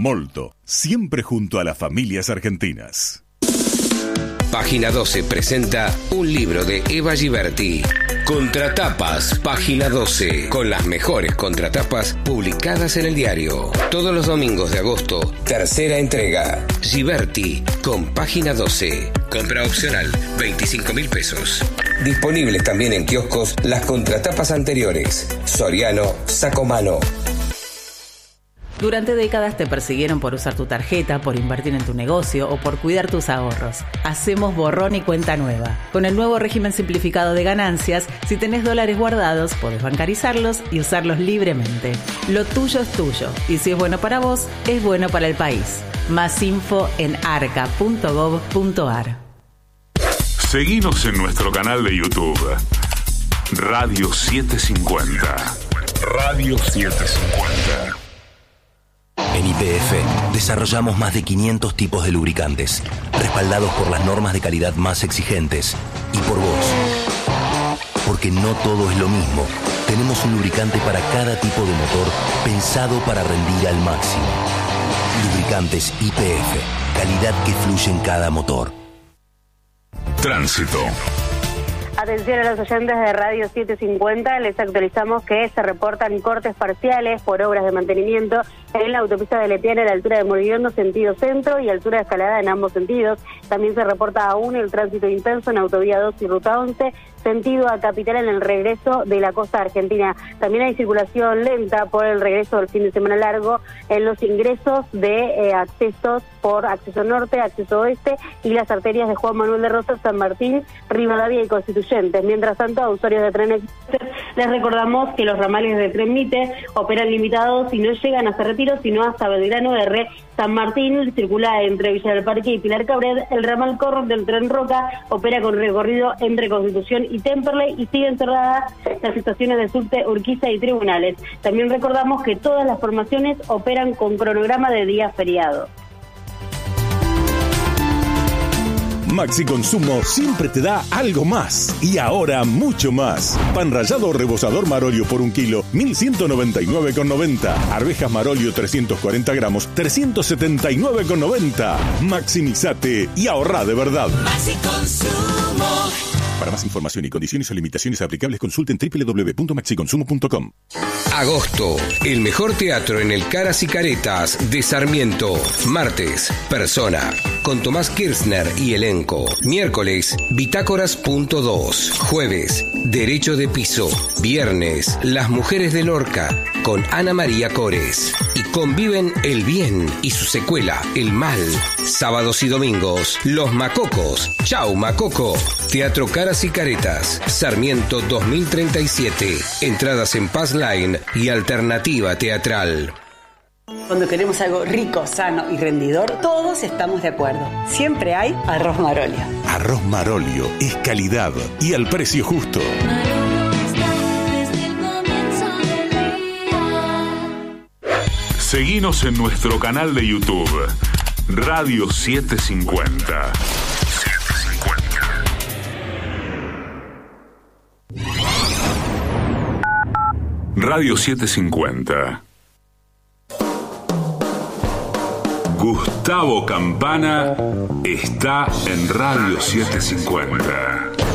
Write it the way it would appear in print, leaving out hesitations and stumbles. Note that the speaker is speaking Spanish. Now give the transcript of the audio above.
Molto, siempre junto a las familias argentinas. Página 12 presenta un libro de Eva Giberti. Contratapas, Página 12, con las mejores contratapas publicadas en el diario. Todos los domingos de agosto, tercera entrega. Giberti, con Página 12. Compra opcional, 25.000 pesos. Disponibles también en kioscos las contratapas anteriores. Soriano, Sacomano. Durante décadas te persiguieron por usar tu tarjeta, por invertir en tu negocio o por cuidar tus ahorros. Hacemos borrón y cuenta nueva. Con el nuevo régimen simplificado de ganancias, si tenés dólares guardados, podés bancarizarlos y usarlos libremente. Lo tuyo es tuyo, y si es bueno para vos, es bueno para el país. Más info en arca.gov.ar. Seguinos en nuestro canal de YouTube. Radio 750. Radio 750. En YPF desarrollamos más de 500 tipos de lubricantes, respaldados por las normas de calidad más exigentes y por vos. Porque no todo es lo mismo. Tenemos un lubricante para cada tipo de motor pensado para rendir al máximo. Lubricantes YPF, calidad que fluye en cada motor. Tránsito. Atención a los oyentes de Radio 750, les actualizamos que se reportan cortes parciales por obras de mantenimiento en la autopista de Lepiana a la altura de Moribiondo, sentido centro, y altura de Escalada en ambos sentidos. También se reporta aún el tránsito intenso en Autovía 2 y Ruta 11, sentido a Capital en el regreso de la costa argentina. También hay circulación lenta por el regreso del fin de semana largo en los ingresos de accesos por acceso norte, acceso oeste y las arterias de Juan Manuel de Rosas, San Martín, Rivadavia y Constituyentes. Mientras tanto, a usuarios de Tren Express les recordamos que los ramales de Tren Mite operan limitados y no llegan hasta Retiro, sino hasta Belgrano R. San Martín. Circula entre Villa del Parque y Pilar Cabret. El ramal Corro del Tren Roca opera con recorrido entre Constitución y Temperley y siguen cerradas las estaciones de Subte, Urquiza y Tribunales. También recordamos que todas las formaciones operan con cronograma de día feriado. Maxi Consumo siempre te da algo más. Y ahora mucho más. Pan rallado o rebozador Marolio por 1 kilo, 1.199,90. Arvejas Marolio 340 gramos, 379,90. Maximizate y ahorrá de verdad. Maxi Consumo. Para más información y condiciones o limitaciones aplicables, consulten www.maxiconsumo.com. Agosto, el mejor teatro en el Caras y Caretas de Sarmiento. Martes, Persona, con Tomás Kirchner y elenco. Miércoles, Bitácoras.2. Jueves, Derecho de Piso. Viernes, Las Mujeres de Lorca, con Ana María Cores. Y conviven el bien y su secuela, el mal. Sábados y domingos, Los Macocos. Chau, Macoco. Teatro Caras y Caretas, Sarmiento 2037. Entradas en Pass Line y Alternativa Teatral. Cuando queremos algo rico, sano y rendidor, todos estamos de acuerdo. Siempre hay arroz Marolio. Arroz Marolio es calidad y al precio justo. Seguinos en nuestro canal de YouTube, Radio 750. Radio 750. Gustavo Campana está en Radio 750.